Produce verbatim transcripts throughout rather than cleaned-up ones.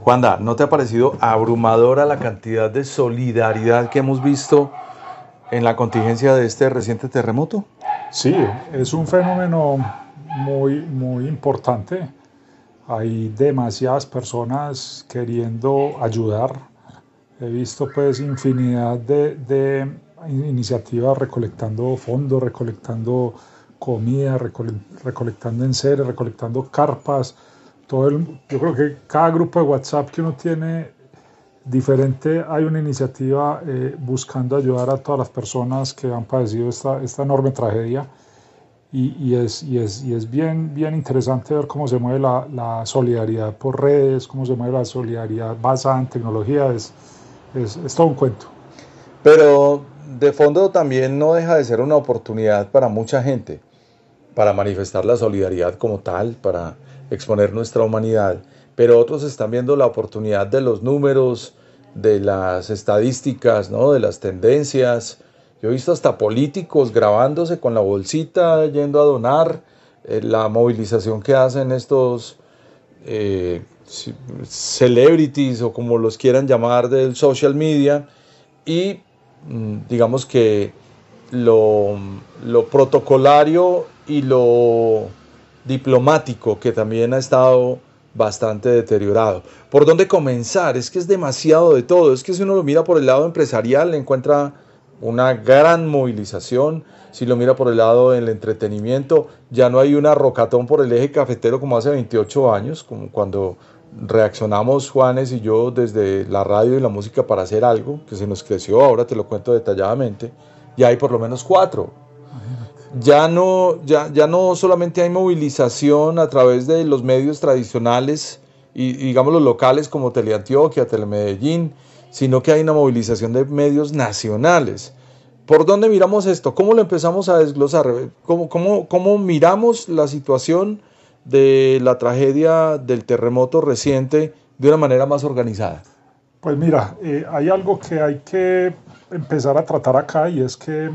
Juanda, ¿no te ha parecido abrumadora la cantidad de solidaridad que hemos visto en la contingencia de este reciente terremoto? Sí, es un fenómeno muy, muy importante. Hay demasiadas personas queriendo ayudar. He visto pues infinidad de, de iniciativas recolectando fondos, recolectando comida, recole, recolectando enseres, recolectando carpas. Todo el, yo creo que cada grupo de WhatsApp que uno tiene diferente, hay una iniciativa eh, buscando ayudar a todas las personas que han padecido esta, esta enorme tragedia. Y, y, es, y, es, y es bien, bien interesante ver cómo se mueve la, la solidaridad por redes, cómo se mueve la solidaridad basada en tecnología. Es, es, es todo un cuento. Pero de fondo también no deja de ser una oportunidad para mucha gente, para manifestar la solidaridad como tal, para exponer nuestra humanidad. Pero otros están viendo la oportunidad de los números, de las estadísticas, ¿no? De las tendencias. Yo he visto hasta políticos grabándose con la bolsita, yendo a donar, eh, la movilización que hacen estos eh, celebrities o como los quieran llamar del social media, y mm, digamos que lo, lo protocolario y lo diplomático, que también ha estado bastante deteriorado. ¿Por dónde comenzar? Es que es demasiado de todo. Es que si uno lo mira por el lado empresarial, encuentra una gran movilización. Si lo mira por el lado del entretenimiento, ya no hay una rocatón por el eje cafetero como hace veintiocho años, como cuando reaccionamos Juanes y yo desde la radio y la música para hacer algo que se nos creció. Ahora te lo cuento detalladamente. Ya hay por lo menos cuatro. Ya no, ya, ya no solamente hay movilización a través de los medios tradicionales y, y digamos los locales como Teleantioquia, Telemedellín, sino que hay una movilización de medios nacionales. ¿Por dónde miramos esto? ¿Cómo lo empezamos a desglosar? ¿Cómo, cómo, cómo miramos la situación de la tragedia del terremoto reciente de una manera más organizada? Pues mira, eh, hay algo que hay que empezar a tratar acá, y es que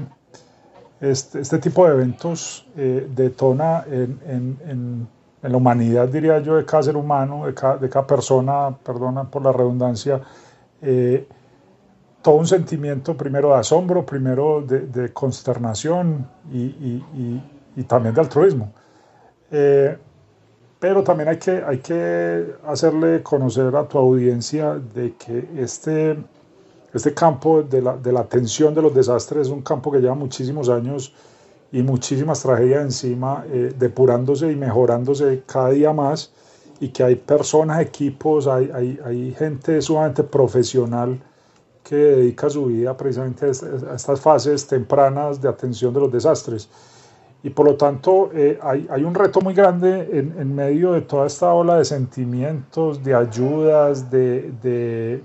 este, este tipo de eventos eh, detona en, en, en, en la humanidad, diría yo, de cada ser humano, de cada, de cada persona, perdona por la redundancia, eh, todo un sentimiento primero de asombro, primero de, de consternación y, y, y, y también de altruismo. Eh, pero también hay que, hay que hacerle conocer a tu audiencia de que este, este campo de la, de la atención de los desastres es un campo que lleva muchísimos años y muchísimas tragedias encima, eh, depurándose y mejorándose cada día más, y que hay personas, equipos, hay, hay, hay gente sumamente profesional que dedica su vida precisamente a estas fases tempranas de atención de los desastres. Y por lo tanto eh, hay, hay un reto muy grande en, en medio de toda esta ola de sentimientos, de ayudas, de, de,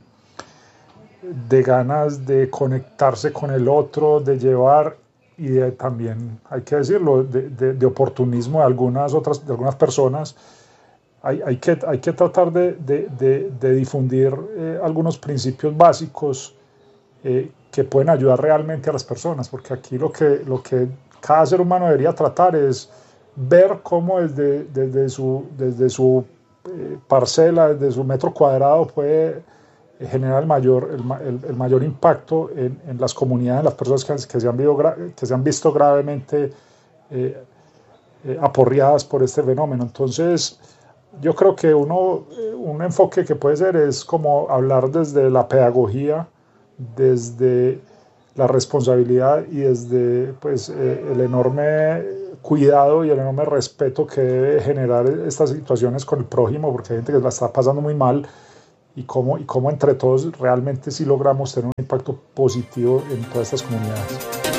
de ganas de conectarse con el otro, de llevar, y de, también hay que decirlo, de, de, de oportunismo de algunas, otras, de algunas personas. Hay, hay, que, hay que tratar de, de, de, de difundir eh, algunos principios básicos eh, que pueden ayudar realmente a las personas, porque aquí lo que, lo que cada ser humano debería tratar es ver cómo desde, desde su, desde su eh, parcela, desde su metro cuadrado puede generar el mayor, el, el, el mayor impacto en, en las comunidades, en las personas que, que, se, han visto, que se han visto gravemente eh, eh, aporreadas por este fenómeno. Entonces, yo creo que uno, un enfoque que puede ser es como hablar desde la pedagogía, desde la responsabilidad y desde pues, eh, el enorme cuidado y el enorme respeto que debe generar estas situaciones con el prójimo, porque hay gente que la está pasando muy mal, y cómo, y cómo entre todos realmente sí logramos tener un impacto positivo en todas estas comunidades.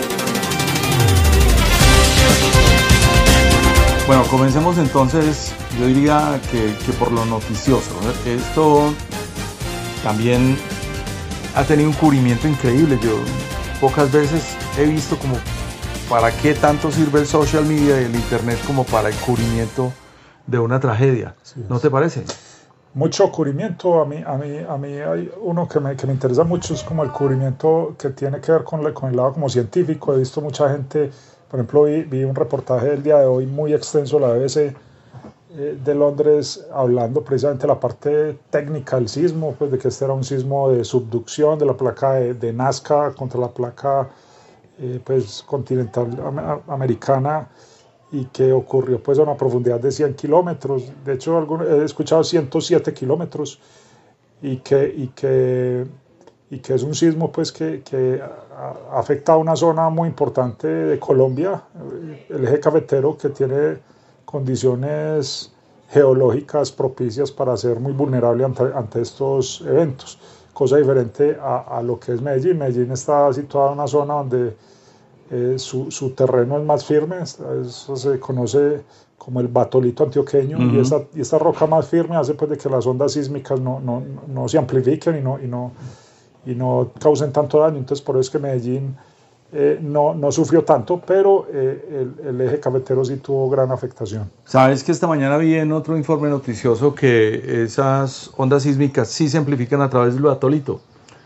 Bueno, comencemos entonces, yo diría que, que por lo noticioso. Esto también ha tenido un cubrimiento increíble. Yo pocas veces he visto como para qué tanto sirve el social media y el internet como para el cubrimiento de una tragedia. ¿No te parece? Mucho cubrimiento. A mí, a mí, a mí hay uno que me, que me interesa mucho, es como el cubrimiento que tiene que ver con, la, con el lado como científico. He visto mucha gente, por ejemplo, vi, vi un reportaje del día de hoy muy extenso de la B B C, eh, de Londres hablando precisamente de la parte técnica del sismo, pues de que este era un sismo de subducción de la placa de, de Nazca contra la placa eh, pues, continental am americana, y que ocurrió pues a una profundidad de cien kilómetros. De hecho, algún, he escuchado ciento siete kilómetros, y que, y, que, y que es un sismo pues, que, que afecta a una zona muy importante de Colombia, el eje cafetero, que tiene condiciones geológicas propicias para ser muy vulnerable ante, ante estos eventos, cosa diferente a, a lo que es Medellín. Medellín está situada en una zona donde eh, su, su terreno es más firme, eso se conoce como el batolito antioqueño, uh-huh. y, esta, y esta roca más firme hace pues de que las ondas sísmicas no, no, no se amplifiquen y no, y, no, y no causen tanto daño. Entonces por eso es que Medellín eh, no, no sufrió tanto, pero eh, el, el eje cafetero sí tuvo gran afectación. Sabes que esta mañana vi en otro informe noticioso que esas ondas sísmicas sí se amplifican a través del batolito.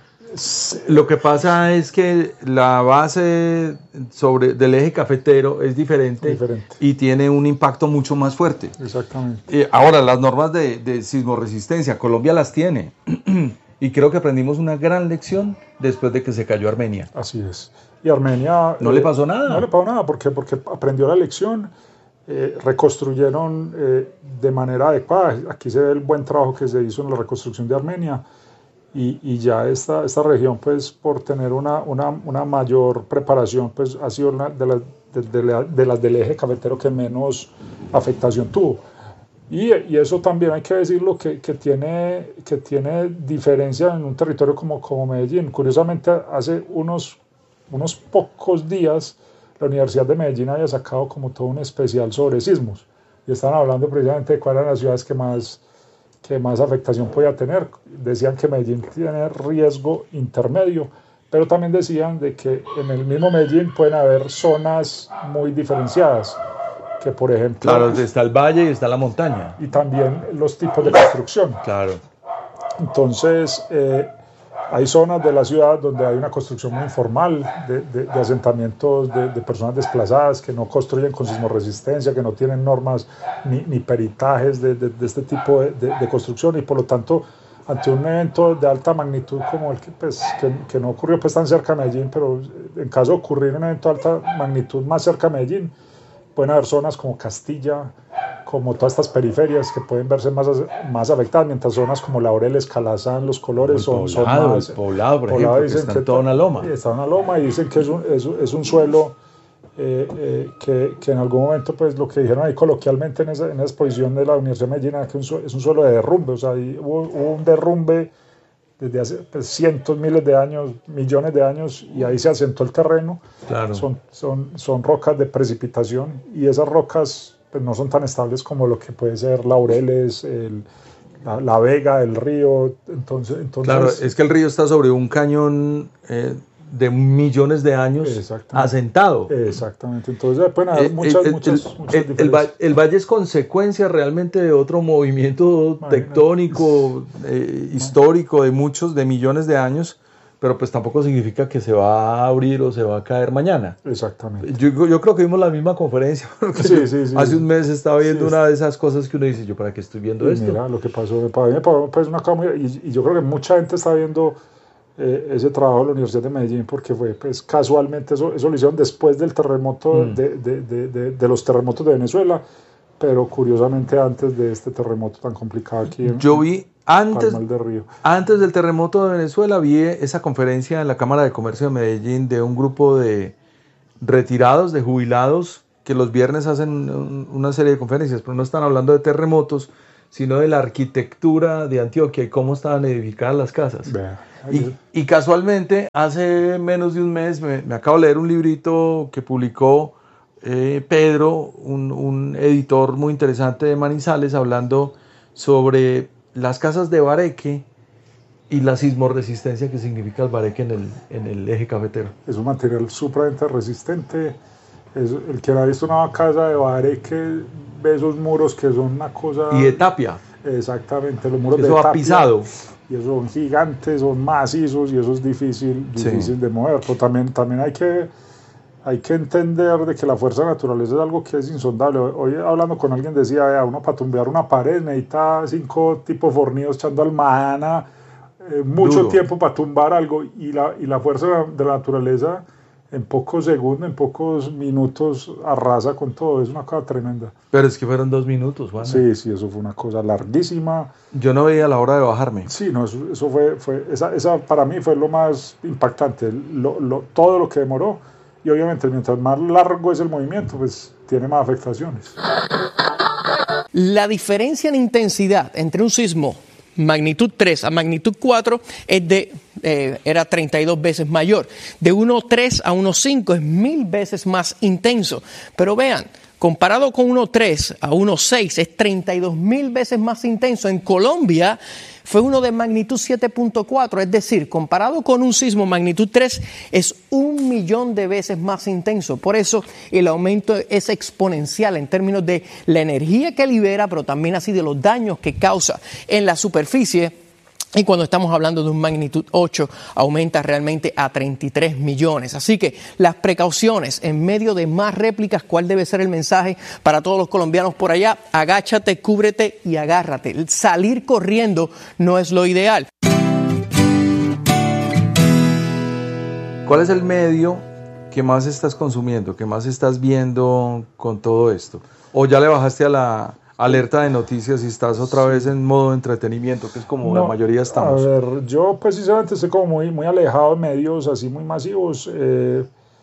Sí. Lo que pasa es que la base sobre, del eje cafetero es diferente, diferente y tiene un impacto mucho más fuerte. Exactamente. Eh, ahora, las normas de, de sismoresistencia, Colombia las tiene, y creo que aprendimos una gran lección después de que se cayó Armenia. Así es. Y Armenia... ¿No eh, le pasó nada? No le pasó nada, porque, porque aprendió la lección, eh, reconstruyeron eh, de manera adecuada. Aquí se ve el buen trabajo que se hizo en la reconstrucción de Armenia. Y, y ya esta, esta región, pues, por tener una, una, una mayor preparación, pues, ha sido una de, la, de, de, la, de las del eje cafetero que menos afectación tuvo. Y, y eso también hay que decirlo, que, que, tiene, que tiene diferencia en un territorio como, como Medellín. Curiosamente, hace unos, unos pocos días, la Universidad de Medellín había sacado como todo un especial sobre sismos. Y estaban hablando precisamente de cuáles eran las ciudades que más... que más afectación podía tener. Decían que Medellín tiene riesgo intermedio, pero también decían de que en el mismo Medellín pueden haber zonas muy diferenciadas, que por ejemplo... Claro, está el valle y está la montaña. Y también los tipos de construcción. Claro. Entonces, eh, hay zonas de la ciudad donde hay una construcción muy informal, de, de, de asentamientos de, de personas desplazadas que no construyen con sismoresistencia, que no tienen normas ni, ni peritajes de, de, de este tipo de, de, de construcción, y por lo tanto, ante un evento de alta magnitud como el que, pues, que, que no ocurrió pues, tan cerca de Medellín, pero en caso de ocurrir un evento de alta magnitud más cerca de Medellín, pueden haber zonas como Castilla, como todas estas periferias que pueden verse más, más afectadas, mientras zonas como Laureles, Calazán, Los Colores son, poblado, son más... El Poblado, por poblado, ejemplo, que está en toda una loma. Está en una loma, y dicen que es un, es, es un suelo eh, eh, que, que en algún momento, pues lo que dijeron ahí coloquialmente en esa, en esa exposición de la Universidad de Medellín, que un, es un suelo de derrumbe. O sea, hubo, hubo un derrumbe desde hace pues, cientos, miles de años, millones de años, y ahí se asentó el terreno. Claro. Son, son, son rocas de precipitación, y esas rocas pues, no son tan estables como lo que puede ser Laureles, el, la, la Vega, el río. Entonces, entonces, claro, es que el río está sobre un cañón eh, de millones de años asentado. Exactamente. Entonces pueden haber muchas, el, muchas, el, muchas el, el, valle, el valle es consecuencia realmente de otro movimiento Imagínate. tectónico, eh, histórico, de muchos, de millones de años, pero pues tampoco significa que se va a abrir o se va a caer mañana. Exactamente. Yo, yo creo que vimos la misma conferencia, porque sí, sí, sí, hace sí. un mes estaba viendo sí, una de esas cosas que uno dice, yo para qué estoy viendo y esto. Mira lo que pasó, me pasó pues una cosa muy, y, y yo creo que mucha gente está viendo eh, ese trabajo de la Universidad de Medellín, porque fue pues casualmente, eso, eso lo hicieron después del terremoto, mm. de, de, de, de, de los terremotos de Venezuela, pero curiosamente antes de este terremoto tan complicado aquí en, yo vi antes, Palmal del Río. Antes del terremoto de Venezuela vi esa conferencia en la Cámara de Comercio de Medellín de un grupo de retirados, de jubilados, que los viernes hacen una serie de conferencias, pero no están hablando de terremotos, sino de la arquitectura de Antioquia y cómo estaban edificadas las casas. Vea, y, y casualmente, hace menos de un mes, me, me acabo de leer un librito que publicó eh, Pedro, un, un editor muy interesante de Manizales, hablando sobre las casas de bareque y la sismoresistencia que significa el bareque en el, en el eje cafetero. Es un material supremamente resistente. Es, el que ha visto una casa de bareque ve esos muros que son una cosa... Y de tapia. Exactamente, los muros eso de tapia. Eso ha pisado. Y esos son gigantes, son macizos, y eso es difícil, difícil sí. de mover. Pero también, también hay que hay que entender de que la fuerza de la naturaleza es algo que es insondable. Hoy hablando con alguien decía, vea, uno para tumbear una pared necesita cinco tipos fornidos echando almadana, eh, mucho Duro. tiempo para tumbar algo, y la, y la fuerza de la, de la naturaleza en pocos segundos, en pocos minutos arrasa con todo. Es una cosa tremenda. Pero es que fueron dos minutos, Juan. Sí, sí, eso fue una cosa larguísima. Yo no veía la hora de bajarme. Sí, no, eso, eso fue, fue esa, esa para mí fue lo más impactante, lo, lo, todo lo que demoró, y obviamente mientras más largo es el movimiento, pues tiene más afectaciones. La diferencia en intensidad entre un sismo magnitud tres a magnitud cuatro es de, eh, era treinta y dos veces mayor. De uno punto tres a uno punto cinco es mil veces más intenso. Pero vean, comparado con uno punto tres a uno punto seis es treinta y dos mil veces más intenso. En Colombia fue uno de magnitud siete punto cuatro, es decir, comparado con un sismo magnitud tres, es un millón de veces más intenso. Por eso el aumento es exponencial en términos de la energía que libera, pero también así de los daños que causa en la superficie. Y cuando estamos hablando de un magnitud ocho, aumenta realmente a treinta y tres millones. Así que las precauciones en medio de más réplicas, ¿cuál debe ser el mensaje para todos los colombianos por allá? Agáchate, cúbrete y agárrate. Salir corriendo no es lo ideal. ¿Cuál es el medio que más estás consumiendo, que más estás viendo con todo esto? ¿O ya le bajaste a la alerta de noticias y estás otra vez en modo de entretenimiento, que es como no, la mayoría estamos? A ver, yo precisamente estoy como muy, muy alejado de medios así muy masivos. Eh,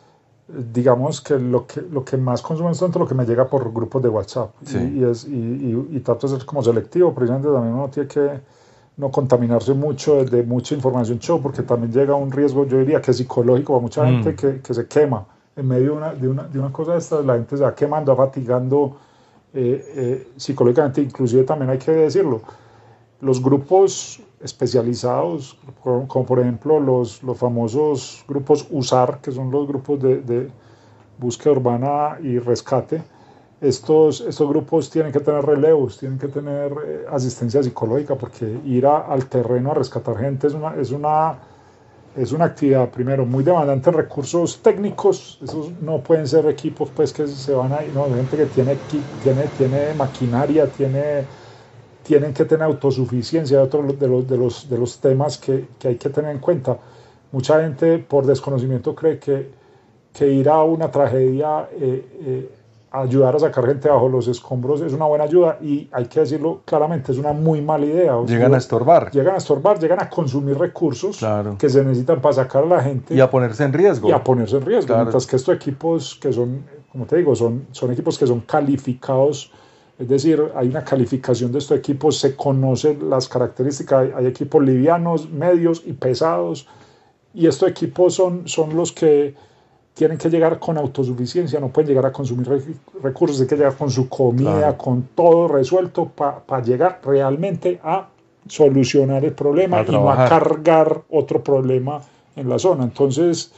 digamos que lo, que lo que más consumo es tanto lo que me llega por grupos de WhatsApp. Sí. Y, y, es, y, y, y trato de ser como selectivo. Precisamente también uno tiene que no contaminarse mucho de, de mucha información show, porque también llega un riesgo, yo diría que psicológico a mucha mm. gente que, que se quema en medio de una, de, una, de una cosa de estas. La gente se va quemando, va fatigando Eh, eh, psicológicamente. Inclusive también hay que decirlo, los grupos especializados como, como por ejemplo los, los famosos grupos U S A R, que son los grupos de, de búsqueda urbana y rescate, estos, estos grupos tienen que tener relevos, tienen que tener eh, asistencia psicológica, porque ir a, al terreno a rescatar gente es una, es una Es una actividad, primero, muy demandante en recursos técnicos. Esos no pueden ser equipos pues, que se van a ir, no, gente que tiene, tiene, tiene maquinaria, tiene, tienen que tener autosuficiencia, otro de los, de los, de los temas que, que hay que tener en cuenta. Mucha gente, por desconocimiento, cree que, que ir a una tragedia, eh, eh, ayudar a sacar gente bajo los escombros es una buena ayuda, y hay que decirlo claramente, es una muy mala idea. O llegan sea, a estorbar. Llegan a estorbar, llegan a consumir recursos claro. que se necesitan para sacar a la gente. Y a ponerse en riesgo. Y a ponerse en riesgo. Claro. Mientras que estos equipos que son, como te digo, son, son equipos que son calificados, es decir, hay una calificación de estos equipos, se conocen las características, hay, hay equipos livianos, medios y pesados, y estos equipos son, son los que tienen que llegar con autosuficiencia, no pueden llegar a consumir recursos, hay que llegar con su comida, claro. con todo resuelto para pa llegar realmente a solucionar el problema y no a cargar otro problema en la zona. Entonces,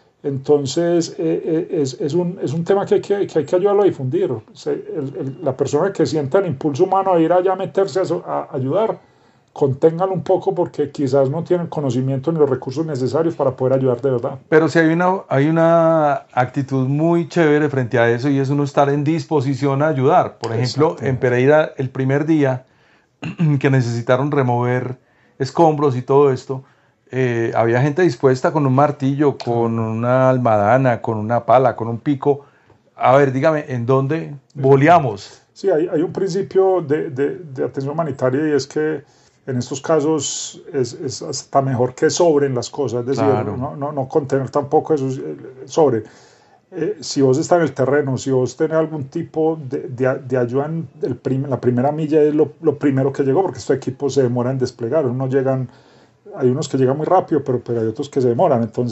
entonces eh, es, es, un, es un tema que hay que, que, hay que ayudarlo a difundir. O sea, el, el, la persona que sienta el impulso humano a ir allá a meterse a, a ayudar, conténganlo un poco, porque quizás no tienen conocimiento ni los recursos necesarios para poder ayudar de verdad. Pero sí hay una, hay una actitud muy chévere frente a eso, y es uno estar en disposición a ayudar. Por ejemplo, en Pereira, el primer día que necesitaron remover escombros y todo esto, eh, había gente dispuesta con un martillo, con una almadana, con una pala, con un pico. A ver, dígame, ¿en dónde boleamos? Sí, hay, hay un principio de, de, de atención humanitaria, y es que en estos casos es, es hasta mejor que sobren las cosas, es decir, claro. no, no, no contener tampoco eso sobre. Eh, si vos estás en el terreno, si vos tenés algún tipo de, de, de ayuda en el prim, la primera milla, es lo, lo primero que llegó, porque estos equipos se demoran en desplegar, unos llegan, hay unos que llegan muy rápido, pero, pero hay otros que se demoran. Entonces